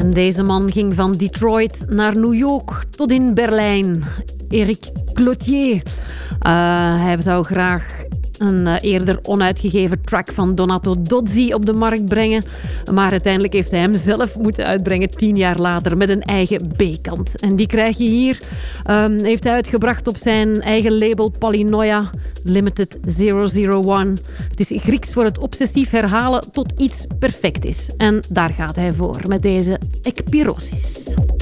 En deze man ging van Detroit naar New York tot in Berlijn. Eric Cloutier. Hij zou graag een eerder onuitgegeven track van Donato Dozzi op de markt brengen. Maar uiteindelijk heeft hij hem zelf moeten uitbrengen 10 jaar later met een eigen B-kant. En die krijg je hier. Heeft hij uitgebracht op zijn eigen label Palinnoia Limited 001. Het is Grieks voor het obsessief herhalen tot iets perfect is. En daar gaat hij voor met deze Ekpirosis.